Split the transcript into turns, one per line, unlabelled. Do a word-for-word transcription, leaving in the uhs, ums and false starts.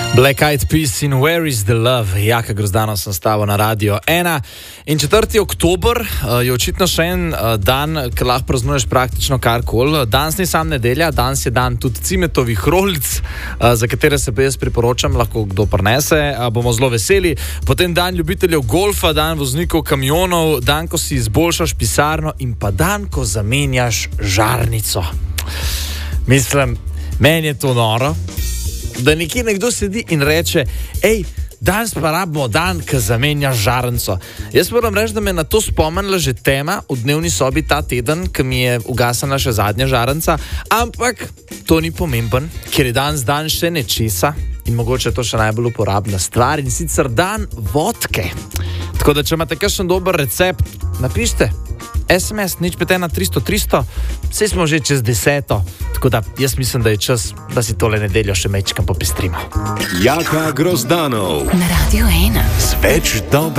Black Eyed Peas in Where is the Love? Jaka Grozdano sem stavil na Radio ena. In četrti oktober uh, je očitno še en uh, dan, ki lahko praznuješ praktično karkoli. Danes ni sam nedelja, danes je dan tudi cimetovih rolc, uh, za katere se pa jaz priporočam, lahko kdo prinese, uh, bomo zelo veseli. Potem dan ljubiteljev golfa, dan voznikov kamionov, dan, ko si izboljšaš pisarno in pa dan, ko zamenjaš žarnico. Mislim, meni je to noro, da nekje nekdo sedi in reče, ej, danes pa rabimo dan, ki zamenja žarnico. Jaz moram reči, da me na to spomnila že tema v dnevni sobi ta teden, ki mi je ugasnila še zadnja žarnica, ampak to ni pomemben, ker je danes dan še nečesa in mogoče to še najbolj uporabna stvar in sicer dan vodke. Tako da, če imate kakšen dober recept, napišite es em es nič pet ena tristo tristo, saj smo že čez deseto, tako da jaz mislim, da je čas, da si tole nedeljo še mečkam popestrimo.
Jaka Grozdanov
na Radio ena.
Sveč dobre.